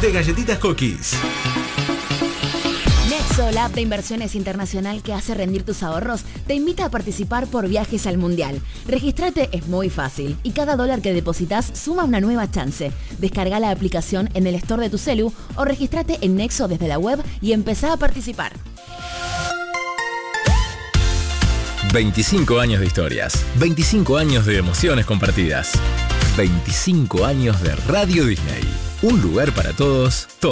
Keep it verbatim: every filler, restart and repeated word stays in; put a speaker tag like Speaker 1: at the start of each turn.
Speaker 1: de Galletitas Cookies.
Speaker 2: Nexo, la app de inversiones internacional que hace rendir tus ahorros, te invita a participar por viajes al Mundial. Regístrate, es muy fácil y cada dólar que depositas suma una nueva chance. Descarga la aplicación en el store de tu celu o regístrate en Nexo desde la web y empezá a participar.
Speaker 3: veinticinco años de historias, veinticinco años de emociones compartidas, veinticinco años de Radio Disney. Un lugar para todos, todos.